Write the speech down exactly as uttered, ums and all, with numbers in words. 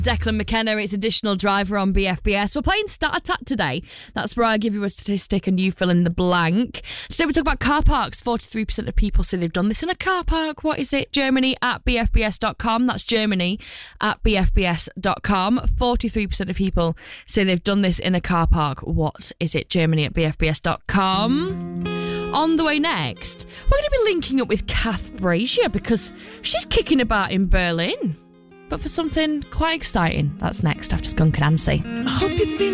Declan McKenna, it's Additional Driver on B F B S. We're playing Stat Attack today. That's where I give you a statistic and you fill in the blank. Today we talk about car parks. forty-three percent of people say they've done this in a car park. What is it? Germany at b f b s dot com. That's Germany at b f b s dot com. forty-three percent of people say they've done this in a car park. What is it? Germany at b f b s dot com. On the way next, we're going to be linking up with Kath Brazier because she's kicking about in Berlin. But for something quite exciting. That's next after Skunk Anansie. I hope you feel